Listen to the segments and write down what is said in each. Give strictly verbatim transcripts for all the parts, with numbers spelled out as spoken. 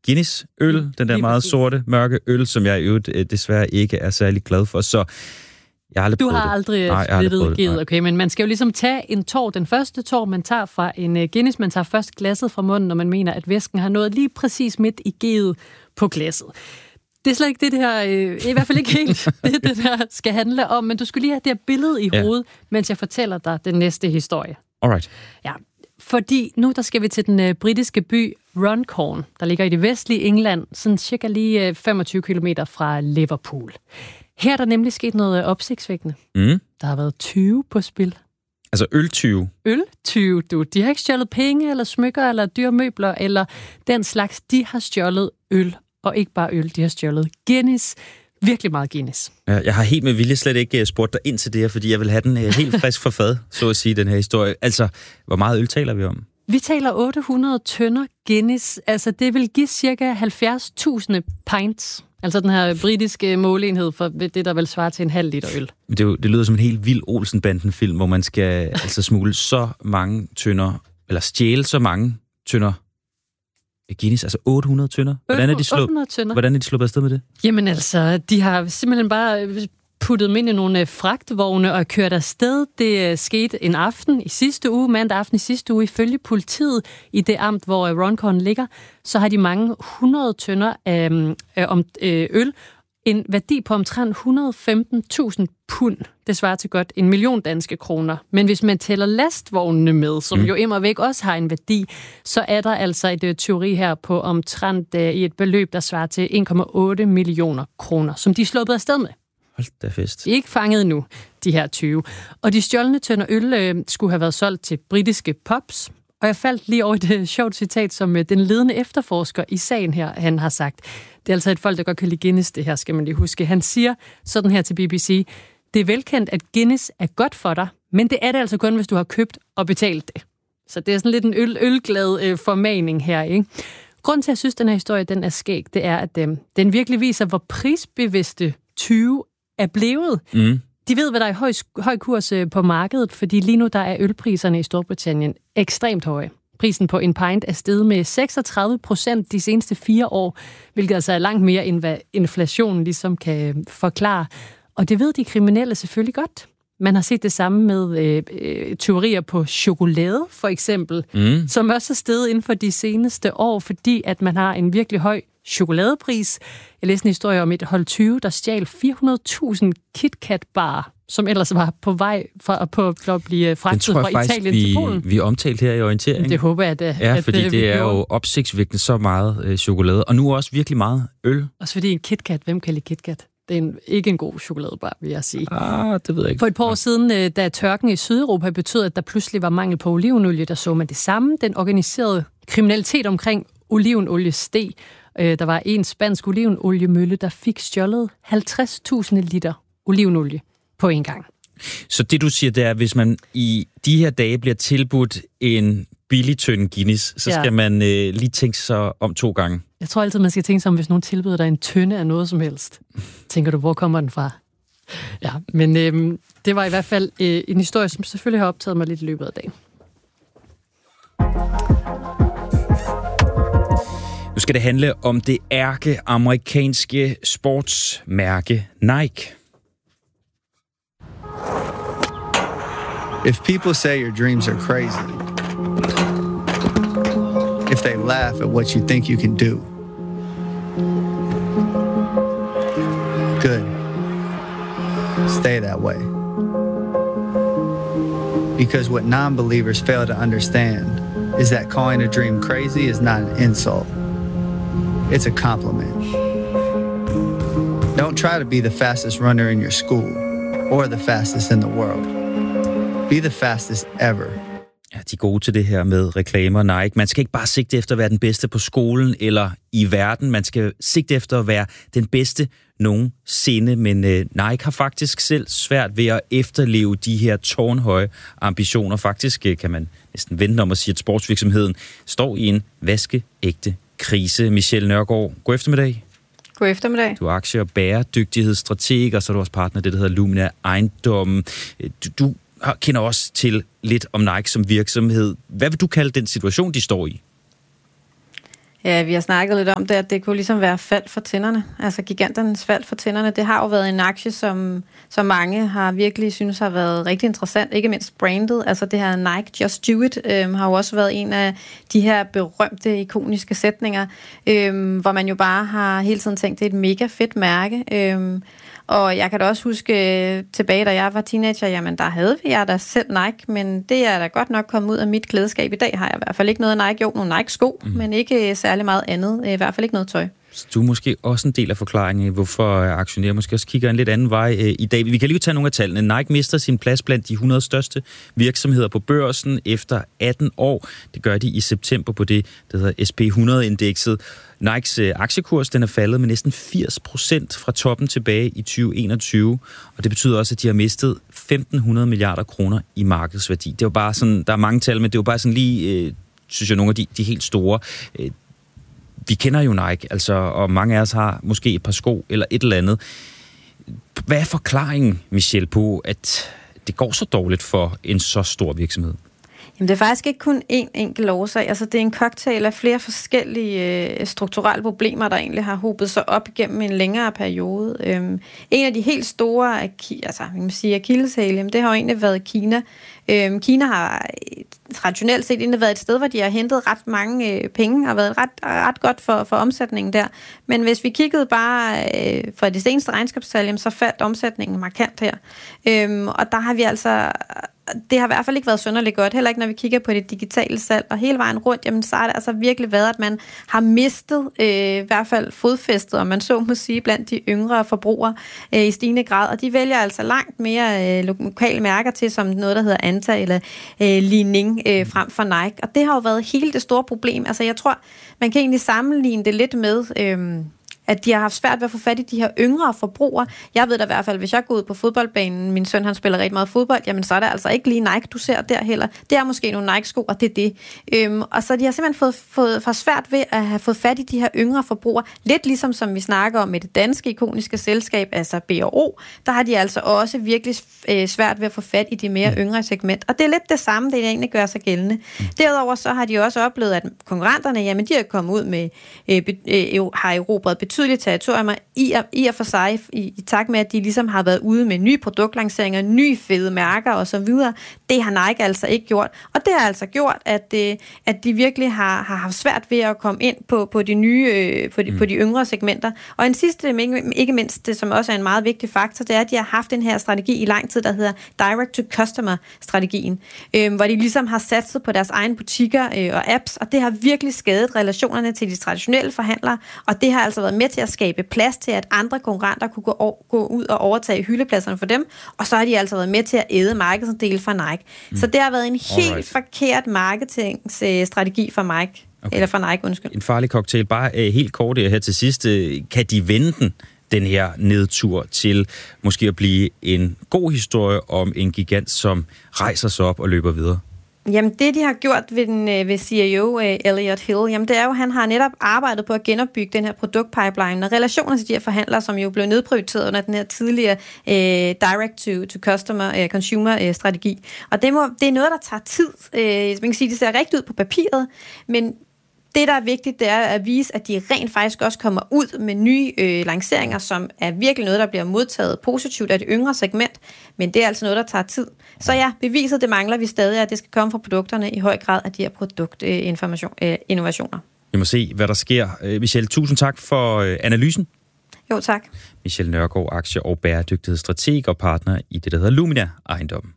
Guinness øl, mm, den der meget præcis. sorte, mørke øl, som jeg i øvrigt øh, desværre ikke er særlig glad for, så jeg har aldrig Du prøvet har aldrig det. Nej, splittet givet, okay, men man skal jo ligesom tage en tår, den første tår, man tager fra en uh, Guinness, man tager først glasset fra munden, når man mener, at væsken har nået lige præcis midt i givet på glasset. Det er slet ikke det, det her, øh, i hvert fald ikke helt det, det der skal handle om, men du skulle lige have det her billede i ja. hovedet, mens jeg fortæller dig den næste historie. Alright. Ja, fordi nu der skal vi til den øh, britiske by Runcorn, der ligger i det vestlige England, sådan cirka lige øh, femogtyve kilometer fra Liverpool. Her er der nemlig sket noget opsigtsvækkende. Mm. Der har været tyve på spil. Altså øltyve? Øltyve, du. De har ikke stjålet penge, eller smykker, eller dyre møbler, eller den slags. De har stjålet øl, og ikke bare øl, de har stjålet Guinness. Virkelig meget Guinness. Ja, jeg har helt med vilje slet ikke spurgt dig ind til det her, fordi jeg vil have den helt frisk for fad, så at sige, den her historie. Altså, hvor meget øl taler vi om? Vi taler otte hundrede tønder Guinness. Altså, det vil give cirka halvfjerds tusind pints. Altså den her britiske måleenhed for det, der vil svare til en halv liter øl. Det, jo, det lyder som en helt vild Olsen-banden-film, hvor man skal altså smugle så mange tønder, eller stjæle så mange tønder Guinness, altså otte hundrede tønder. Hvordan er de sluppet, hvordan er de sluppet afsted med det? Jamen altså, de har simpelthen bare puttet dem ind i nogle fragtvogne og kørt afsted. Det skete en aften i sidste uge, mandag aften i sidste uge, ifølge politiet i det amt, hvor Runcorn ligger, så har de mange hundrede tønder af øh, øl, en værdi på omtrent et hundrede og femten tusind pund. Det svarer til godt en million danske kroner. Men hvis man tæller lastvognene med, som mm. jo immer væk også har en værdi, så er der altså et uh, teori her på omtrent uh, i et beløb, der svarer til en komma otte millioner kroner, som de er sluppet afsted med. Hold da fest. De er ikke fanget endnu, de her tyve. Og de stjålne tønder øl øh, skulle have været solgt til britiske pubs. Og jeg faldt lige over et øh, sjovt citat, som øh, den ledende efterforsker i sagen her, han har sagt. Det er altså et folk, der godt kan lide Guinness, det her skal man lige huske. Han siger sådan her til B B C, det er velkendt, at Guinness er godt for dig, men det er det altså kun, hvis du har købt og betalt det. Så det er sådan lidt en øl, ølglad øh, formaning her, ikke? Grunden til, at jeg synes, at den her historie den er skæg, det er, at øh, den virkelig viser, hvor prisbevidste tyve er blevet. Mm. De ved, hvad der er i høj, høj kurs på markedet, fordi lige nu der er ølpriserne i Storbritannien ekstremt høje. Prisen på en pint er steget med seksogtredive procent de seneste fire år, hvilket altså er langt mere, end hvad inflationen ligesom kan forklare. Og det ved de kriminelle selvfølgelig godt. Man har set det samme med øh, øh, tyverier på chokolade, for eksempel, mm. som også er steget inden for de seneste år, fordi at man har en virkelig høj chokoladepris. Jeg læste en historie om et hold tyve, der stjal fire hundrede tusind KitKat-bar, som ellers var på vej for, på, for at blive fragtet fra faktisk, Italien vi, til Polen. vi er omtalt her i orientering. Det håber jeg, at Ja, at fordi det, det er jo opsigtsvækkende så meget øh, chokolade, og nu også virkelig meget øl. Også fordi en KitKat, hvem kan lide KitKat? Det er en, ikke en god chokoladebar, vil jeg sige. Ah, det ved jeg ikke. For et par år siden, da tørken i Sydeuropa betød, at der pludselig var mangel på olivenolie, der så man det samme. Den organiserede kriminalitet omkring olivenolie steg. Der var en spansk olivenoliemølle, der fik stjålet halvtreds tusind liter olivenolie på en gang. Så det du siger, det er, at hvis man i de her dage bliver tilbudt en billig tønde Guinness, så skal ja. man øh, lige tænke sig om to gange. Jeg tror altid, man skal tænke sig om, hvis nogen tilbyder dig en tønde af noget som helst. Tænker du, hvor kommer den fra? Ja, men øh, det var i hvert fald øh, en historie, som selvfølgelig har optaget mig lidt i løbet af dagen. Nu skal det handle om det ærkeamerikanske sportsmærke Nike. If people say your dreams are crazy, if they laugh at what you think you can do, good. Stay that way. Because what non-believers fail to understand is that calling a dream crazy is not an insult. It's a compliment. Don't try to be the fastest runner in your school or the fastest in the world. Be the fastest ever. Ja, de er gode til det her med reklamer, Nike. Man skal ikke bare sigte efter at være den bedste på skolen eller i verden. Man skal sigte efter at være den bedste nogensinde. Men øh, Nike har faktisk selv svært ved at efterleve de her tårnhøje ambitioner. Faktisk øh, kan man næsten vente om at sige, at sportsvirksomheden står i en vaskeægte krise. Michelle Nørgaard, god eftermiddag. God eftermiddag. Du er aktie- og bæredygtighedsstrateg, og så er du også partner i det, der hedder Lumina Ejendom. Du, du kender også til lidt om Nike som virksomhed. Hvad vil du kalde den situation, de står i? Ja, vi har snakket lidt om det, at det kunne ligesom være fald for tænderne. Altså giganternes fald for tænderne. Det har jo været en aktie, som, som mange har virkelig synes har været rigtig interessant. Ikke mindst brandet. Altså det her Nike Just Do It øhm, har jo også været en af de her berømte, ikoniske sætninger, øhm, hvor man jo bare har hele tiden tænkt, det er et mega fedt mærke. Øhm, Og jeg kan da også huske tilbage, da jeg var teenager, jamen der havde vi jeg da selv Nike, men det er da godt nok kommet ud af mit klædeskab. I dag har jeg i hvert fald ikke noget Nike. Jo, nogle Nike-sko, mm. men ikke særlig meget andet. I hvert fald ikke noget tøj. Så du er måske også en del af forklaringen, hvorfor aktionærer måske også kigger en lidt anden vej i dag. Vi kan lige tage nogle af tallene. Nike mister sin plads blandt de hundrede største virksomheder på børsen efter atten år. Det gør de i september på det, der hedder S P hundrede-indekset. Nikes aktiekurs den er faldet med næsten firs procent fra toppen tilbage i tyve enogtyve, og det betyder også, at de har mistet femten hundrede milliarder kroner i markedsværdi. Det er jo bare sådan, der er mange tal, men det er jo bare sådan lige, øh, synes jeg, nogle af de, de helt store. Øh, vi kender jo Nike, altså, og mange af os har måske et par sko eller et eller andet. Hvad er forklaringen, Michelle, på, at det går så dårligt for en så stor virksomhed? Jamen, det er faktisk ikke kun én enkelt årsag. Altså, det er en cocktail af flere forskellige øh, strukturelle problemer, der egentlig har hobet sig op igennem en længere periode. Øhm, en af de helt store, altså, man kan sige, akilleshæl, det har jo egentlig været Kina. Øhm, Kina har traditionelt set egentlig været et sted, hvor de har hentet ret mange øh, penge, og været ret, ret godt for, for omsætningen der. Men hvis vi kiggede bare øh, fra det seneste regnskabstal, så faldt omsætningen markant her. Øhm, og der har vi altså... Det har i hvert fald ikke været synderligt godt, heller ikke når vi kigger på det digitale salg, og hele vejen rundt, jamen så har det altså virkelig været, at man har mistet øh, i hvert fald fodfæstet, om man så må sige, blandt de yngre forbrugere øh, i stigende grad, og de vælger altså langt mere øh, lokale mærker til, som noget, der hedder Anta eller øh, Li Ning øh, frem for Nike, og det har jo været hele det store problem. Altså jeg tror, man kan egentlig sammenligne det lidt med... Øh, at de har haft svært ved at få fat i de her yngre forbrugere. Jeg ved da i hvert fald, hvis jeg går ud på fodboldbanen, min søn han spiller rigtig meget fodbold, jamen så er det altså ikke lige Nike, du ser der heller. Det er måske nogle Nike-sko, og det er det. Øhm, og så de har simpelthen fået, fået for svært ved at have fået fat i de her yngre forbrugere. Lidt ligesom som vi snakker om med det danske ikoniske selskab, altså B og O, der har de altså også virkelig øh, svært ved at få fat i de mere yngre segment. Og det er lidt det samme, det egentlig gør sig gældende. Derudover så har de også oplevet, at konkurrenterne, jamen de har kommet ud med, øh, øh, har erobret betydelige territorier i, i og for sig, i, i takt med, at de ligesom har været ude med nye produktlanceringer, nye fede mærker og så videre. Det har Nike altså ikke gjort. Og det har altså gjort, at, at de virkelig har, har haft svært ved at komme ind på, på de nye, på de, mm. på de yngre segmenter. Og en sidste, ikke mindst, det som også er en meget vigtig faktor, det er, at de har haft den her strategi i lang tid, der hedder Direct-to-Customer-strategien, øh, hvor de ligesom har satset på deres egne butikker øh, og apps, og det har virkelig skadet relationerne til de traditionelle forhandlere, og det har altså været med til at skabe plads til, at andre konkurrenter kunne gå, gå ud og overtage hyldepladserne for dem, og så har de altså været med til at æde markedsandele fra Nike. Mm. Så det har været en helt Alright. forkert marketingsstrategi for Nike. Okay. Eller for Nike, undskyld. En farlig cocktail. Bare uh, helt kort her til sidst. Kan de vende den, den her nedtur, til måske at blive en god historie om en gigant, som rejser sig op og løber videre? Jamen det, de har gjort ved, den, ved C E O Elliot Hill, jamen det er jo, han har netop arbejdet på at genopbygge den her produktpipeline og relationer til de her forhandlere, som jo blev nedprioriteret under den her tidligere uh, direct-to-customer-consumer-strategi. Uh, og det, må, det er noget, der tager tid. Uh, man kan sige, det ser rigtigt ud på papiret, men det, der er vigtigt, det er at vise, at de rent faktisk også kommer ud med nye øh, lanceringer, som er virkelig noget, der bliver modtaget positivt af det yngre segment, men det er altså noget, der tager tid. Så ja, beviset, det mangler vi stadig, at det skal komme fra produkterne i høj grad af de her produktinnovationer. Vi må se, hvad der sker. Michelle, tusind tak for analysen. Jo, tak. Michelle Nørgaard, aktie- og bæredygtighedsstrateg og partner i det, der hedder Lumina Ejendom.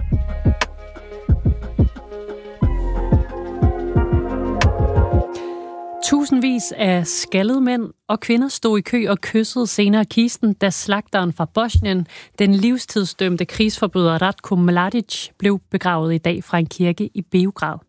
Tusindvis af skaldede mænd og kvinder stod i kø og kyssede senere kisten, da slagteren fra Bosnien, den livstidsdømte krigsforbryder Ratko Mladic, blev begravet i dag fra en kirke i Beograd.